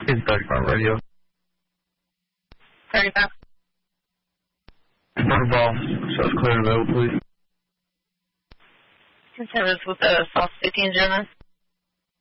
It's 35 radio. 35. Ball, so it's clear to go, please. Service with the South 50 in German.